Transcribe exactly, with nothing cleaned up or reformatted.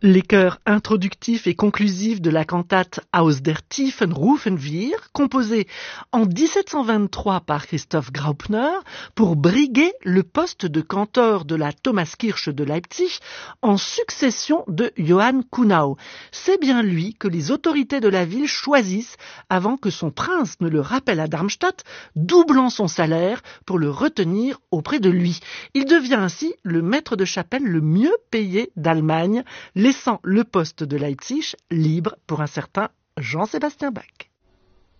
Les chœurs introductifs et conclusifs de la cantate Aus der Tiefen rufen wir, composée en dix-sept cent vingt-trois par Christoph Graupner pour briguer le poste de canteur de la Thomaskirche de Leipzig en succession de Johann Kuhnau. C'est bien lui que les autorités de la ville choisissent avant que son prince ne le rappelle à Darmstadt, doublant son salaire pour le retenir auprès de lui. Il devient ainsi le maître de chapelle le mieux payé d'Allemagne, laissant le poste de Leipzig libre pour un certain Jean-Sébastien Bach.